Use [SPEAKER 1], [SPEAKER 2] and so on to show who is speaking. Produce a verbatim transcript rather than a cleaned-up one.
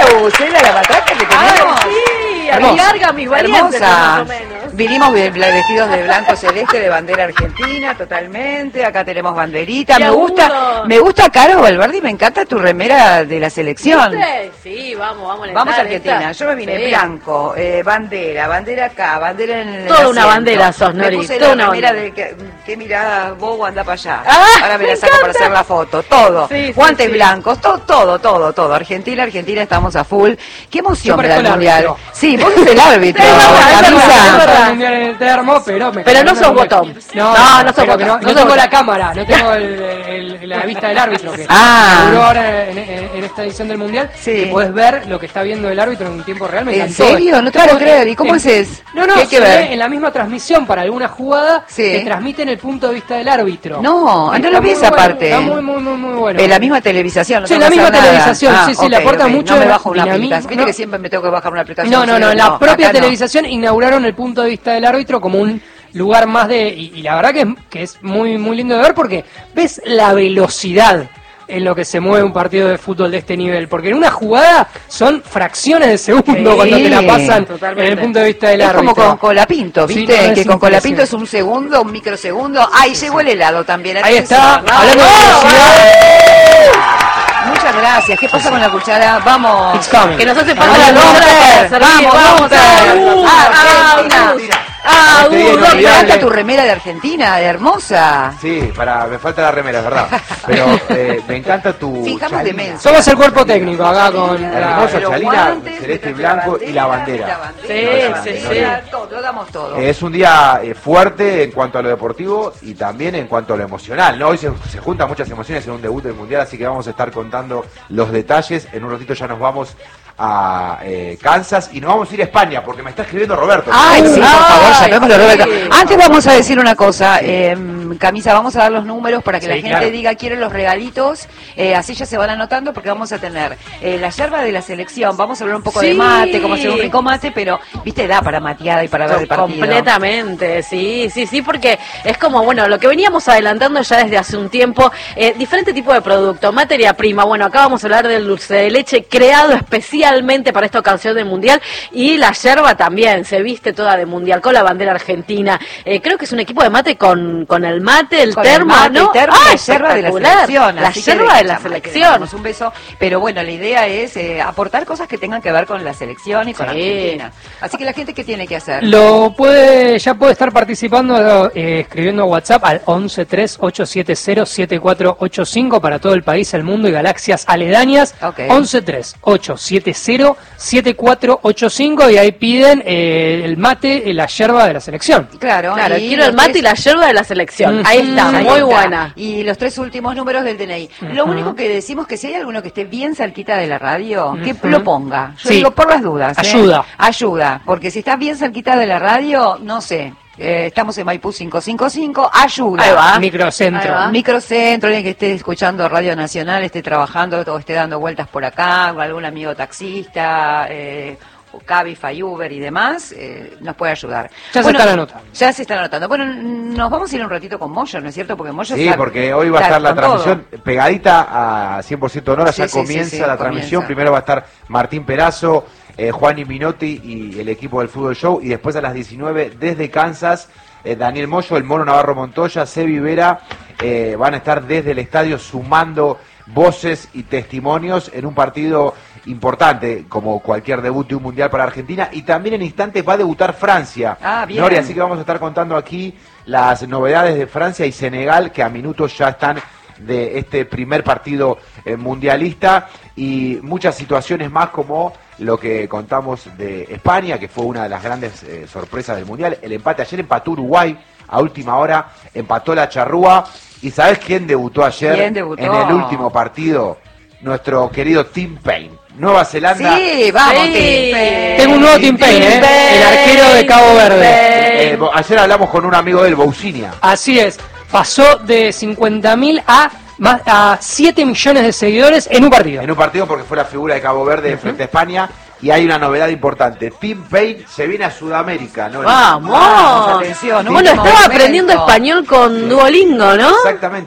[SPEAKER 1] bubucela, la matraca que tenemos.
[SPEAKER 2] Sí, a mi larga, mis variantes, más o menos.
[SPEAKER 1] Vinimos vestidos de blanco celeste, de bandera argentina, totalmente. Acá tenemos banderita. Me gusta, me gusta, Caro Valverde, y me encanta tu remera de la selección.
[SPEAKER 2] ¿Viste? Sí, vamos, vamos a
[SPEAKER 1] Vamos a Argentina. Yo me vine sí. blanco, eh, bandera, bandera acá, bandera en el
[SPEAKER 2] Toda
[SPEAKER 1] asiento.
[SPEAKER 2] Una bandera sos, Nori.
[SPEAKER 1] Me puse
[SPEAKER 2] Toda
[SPEAKER 1] la remera de que, que mirada bobo anda para allá.
[SPEAKER 2] Ah,
[SPEAKER 1] ahora me,
[SPEAKER 2] me
[SPEAKER 1] la saco
[SPEAKER 2] encanta.
[SPEAKER 1] para hacer la foto. Todo. Sí, Guantes
[SPEAKER 2] sí,
[SPEAKER 1] blancos, todo, todo, todo, todo. Argentina, Argentina, estamos a full. Qué emoción
[SPEAKER 3] ver
[SPEAKER 1] el mundial.
[SPEAKER 3] árbitro.
[SPEAKER 1] Sí, vos sos el árbitro.
[SPEAKER 3] Camisa. Mundial en el termo, pero me
[SPEAKER 2] Pero no sos botón.
[SPEAKER 3] No,
[SPEAKER 2] no, no sos
[SPEAKER 3] botón.
[SPEAKER 2] botón.
[SPEAKER 3] No,
[SPEAKER 2] no
[SPEAKER 3] no tengo
[SPEAKER 2] botón.
[SPEAKER 3] la cámara, no tengo el, el, el, la vista del árbitro que
[SPEAKER 1] ah.
[SPEAKER 3] inauguró ahora en, en, en esta edición del mundial.
[SPEAKER 1] Sí.
[SPEAKER 3] Que puedes ver lo que está viendo el árbitro en tiempo real. Me
[SPEAKER 1] ¿En
[SPEAKER 3] encantó.
[SPEAKER 1] serio? No te puedo creer. ¿Y cómo
[SPEAKER 3] en,
[SPEAKER 1] es eso?
[SPEAKER 3] No, no,
[SPEAKER 1] ¿Qué hay que
[SPEAKER 3] se
[SPEAKER 1] ver?
[SPEAKER 3] ve en la misma transmisión para alguna jugada
[SPEAKER 1] sí.
[SPEAKER 3] que transmiten el punto de vista del árbitro.
[SPEAKER 1] No, no lo vi esa
[SPEAKER 3] bueno,
[SPEAKER 1] parte.
[SPEAKER 3] Está muy, muy, muy, muy bueno.
[SPEAKER 1] En la misma televisación. No
[SPEAKER 3] sí, la misma televisación.
[SPEAKER 1] Ah,
[SPEAKER 3] sí, sí,
[SPEAKER 1] okay,
[SPEAKER 3] le aporta
[SPEAKER 1] okay.
[SPEAKER 3] mucho.
[SPEAKER 1] No me bajo una
[SPEAKER 3] dinamismo.
[SPEAKER 1] aplicación. Viste
[SPEAKER 3] no.
[SPEAKER 1] que siempre me tengo que bajar una aplicación.
[SPEAKER 3] No, no, no. En la
[SPEAKER 1] no,
[SPEAKER 3] propia
[SPEAKER 1] no.
[SPEAKER 3] televisación inauguraron el punto de vista del árbitro como un lugar más de... Y, y la verdad que es, que es muy, muy lindo de ver porque ves la velocidad en lo que se mueve un partido de fútbol de este nivel, porque en una jugada son fracciones de segundo sí, cuando te la pasan totalmente. En el punto de vista del
[SPEAKER 1] es
[SPEAKER 3] árbitro.
[SPEAKER 1] Es como con Colapinto, ¿viste?
[SPEAKER 3] Sí, no,
[SPEAKER 1] que con Colapinto es un segundo, un microsegundo. ¡Ay, sí, llegó sí. el helado también!
[SPEAKER 3] Ahí está,
[SPEAKER 1] no,
[SPEAKER 3] hablando de velocidad.
[SPEAKER 1] Muchas gracias. ¿Qué pasa con la cuchara? Vamos.
[SPEAKER 2] Que nos hace falta la cuchara.
[SPEAKER 1] Vamos, vamos. Argentina. Ah,
[SPEAKER 4] Este
[SPEAKER 1] uh, me encanta tu remera de Argentina, hermosa.
[SPEAKER 4] Sí, para, me falta la remera, es verdad. Pero eh, me encanta tu
[SPEAKER 1] Fijamos de menos.
[SPEAKER 3] Somos el cuerpo técnico acá con
[SPEAKER 4] la hermosa chalina, celeste y blanco y la bandera.
[SPEAKER 2] Sí, sí, sí.
[SPEAKER 1] Todo, damos todo.
[SPEAKER 4] Es un día eh, fuerte en cuanto a lo deportivo y también en cuanto a lo emocional, ¿no? Hoy se, se juntan muchas emociones en un debut del Mundial, así que vamos a estar contando los detalles. En un ratito ya nos vamos a eh, Kansas y nos vamos a ir a España porque me está escribiendo Roberto.
[SPEAKER 1] Ay, sí, por favor, llamémoslo Roberto.
[SPEAKER 2] Sí.
[SPEAKER 1] Antes vamos a decir una cosa, eh, Camisa, vamos a dar los números para que
[SPEAKER 3] sí,
[SPEAKER 1] la gente
[SPEAKER 3] claro.
[SPEAKER 1] diga quiere los regalitos, eh, así ya se van anotando porque vamos a tener eh, la yerba de la selección, vamos a hablar un poco
[SPEAKER 2] sí.
[SPEAKER 1] de mate, cómo hacer un rico mate, pero viste, da para mateada y para ver el partido.
[SPEAKER 2] Completamente, sí, sí, sí, porque es como, bueno, lo que veníamos adelantando ya desde hace un tiempo, eh, diferente tipo de producto, materia prima, bueno, acá vamos a hablar del dulce de leche creado especialmente para esta ocasión del Mundial y la yerba también, se viste toda de Mundial con la bandera argentina, eh, creo que es un equipo de mate con, con el mate, el
[SPEAKER 1] con
[SPEAKER 2] termo,
[SPEAKER 1] el mate,
[SPEAKER 2] ¿no?
[SPEAKER 1] Termo,
[SPEAKER 2] ¡Ah,
[SPEAKER 1] la yerba de la selección,
[SPEAKER 2] la yerba de la selección.
[SPEAKER 1] Un beso, pero bueno, la idea es eh, aportar cosas que tengan que ver con la selección y con
[SPEAKER 2] sí.
[SPEAKER 1] Argentina. Así que la gente, ¿qué tiene que hacer?
[SPEAKER 3] Lo puede, ya puede estar participando eh, escribiendo a WhatsApp al once tres ocho siete cero siete cuatro ocho cinco para todo el país, el mundo y galaxias aledañas.
[SPEAKER 1] Okay.
[SPEAKER 3] once tres ocho siete cero siete cuatro ocho cinco y ahí piden eh, el mate y la yerba de la selección.
[SPEAKER 1] Claro,
[SPEAKER 2] Claro,
[SPEAKER 1] y
[SPEAKER 2] quiero el mate tres... y la yerba de la selección.
[SPEAKER 3] Mm.
[SPEAKER 2] Ahí está,
[SPEAKER 1] Ahí
[SPEAKER 2] muy
[SPEAKER 1] está.
[SPEAKER 2] buena.
[SPEAKER 1] Y los tres últimos números del D N I. Uh-huh. Lo único que decimos que si hay alguno que esté bien cerquita de la radio, uh-huh. que lo ponga. Yo
[SPEAKER 3] sí.
[SPEAKER 1] digo por las dudas.
[SPEAKER 3] Ayuda.
[SPEAKER 1] ¿eh? Ayuda, porque si está bien cerquita de la radio, no sé. Eh, estamos en Maipú quinientos cincuenta y cinco, ayuda.
[SPEAKER 2] Ahí va.
[SPEAKER 3] Microcentro.
[SPEAKER 2] Ahí va.
[SPEAKER 1] Microcentro, alguien que esté escuchando Radio Nacional, esté trabajando o esté dando vueltas por acá, o algún amigo taxista, eh, Cabify, Uber y demás, eh, nos puede ayudar.
[SPEAKER 3] Ya
[SPEAKER 1] bueno,
[SPEAKER 3] se están anotando.
[SPEAKER 1] Ya se están anotando. Bueno, nos vamos a ir un ratito con Moyo, ¿no es cierto? Porque Moyo
[SPEAKER 4] Sí,
[SPEAKER 1] está,
[SPEAKER 4] porque hoy va a estar la transmisión
[SPEAKER 1] todo.
[SPEAKER 4] pegadita a cien por ciento Honora,
[SPEAKER 1] Sí,
[SPEAKER 4] ya
[SPEAKER 1] sí,
[SPEAKER 4] comienza
[SPEAKER 1] sí, sí,
[SPEAKER 4] la
[SPEAKER 1] comienza.
[SPEAKER 4] transmisión. Primero va a estar Martín Perazo, eh, Juan y Minotti y el equipo del Fútbol Show, y después a las diecinueve desde Kansas, eh, Daniel Moyo, el Mono Navarro Montoya, Sebi Vera, eh, van a estar desde el estadio sumando voces y testimonios en un partido importante, como cualquier debut de un mundial para Argentina, y también en instantes va a debutar Francia.
[SPEAKER 1] Ah, bien.
[SPEAKER 4] Nori, así que vamos a estar contando aquí las novedades de Francia y Senegal, que a minutos ya están de este primer partido eh, mundialista, y muchas situaciones más como lo que contamos de España, que fue una de las grandes eh, sorpresas del mundial. El empate ayer, empató Uruguay a última hora, empató la Charrúa. ¿Y sabes quién debutó ayer?
[SPEAKER 1] ¿Quién debutó?
[SPEAKER 4] En el último partido? Nuestro querido Tim Payne. Nueva Zelanda.
[SPEAKER 1] Sí, vamos,
[SPEAKER 2] Sí.
[SPEAKER 1] Tim Payne.
[SPEAKER 3] Tengo un nuevo Tim Payne, ¿eh?
[SPEAKER 2] Payne,
[SPEAKER 3] El arquero de Cabo Verde.
[SPEAKER 4] Eh, eh, ayer hablamos con un amigo de él, Bousinia.
[SPEAKER 3] Así es, pasó de cincuenta mil a, más, a siete millones de seguidores en un partido.
[SPEAKER 4] En un partido porque fue la figura de Cabo Verde uh-huh. frente a España. Y hay una novedad importante. Tim Payne se viene a Sudamérica, ¿no?
[SPEAKER 2] ¡Vamos!
[SPEAKER 1] Vamos, atención.
[SPEAKER 2] Bueno, estaba
[SPEAKER 1] momento.
[SPEAKER 2] aprendiendo español con Duolingo, ¿no?
[SPEAKER 4] Exactamente.